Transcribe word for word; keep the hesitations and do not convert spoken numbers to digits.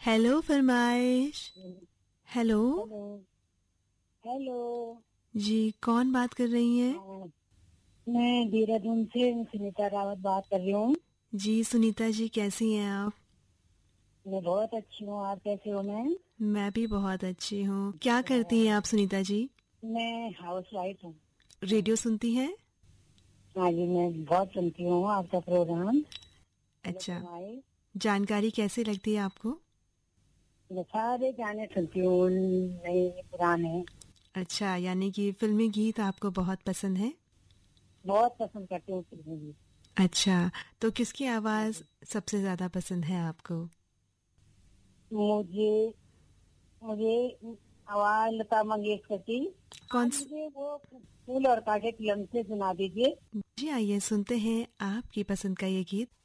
Hello फरमाइश। Hello hello hello जी, कौन बात कर रही हैं? हाँ, मैं देहरादून से सुनीता रावत बात कर रही हूँ। जी सुनीता जी, कैसी हैं आप? मैं बहुत अच्छी हूँ, आप कैसे हो मैम? मैं भी बहुत अच्छी हूँ। क्या करती हैं आप सुनीता जी? मैं हाउस वाइफ हूँ। रेडियो सुनती हैं? हाँ जी, मैं बहुत सुनती हूँ आपका प्रोग्राम। हेलो अच्छा, फरमाइश। जानकारी कैसी लगती है आपको? मैं सारे गाने सुनती हूँ, नए पुराने। अच्छा, यानी कि फिल्मी गीत आपको बहुत पसंद है? बहुत पसंद करती हूँ फिल्में भी। अच्छा, तो किसकी हाँ आवाज जी। सबसे ज्यादा पसंद है आपको? मुझे मुझे आवाज लता मंगेशकर की। कौन आप स... मुझे वो फूल और कांटे फिल्म से सुना दीजिए। जी आइए सुनते हैं आपकी पसंद का ये गीत।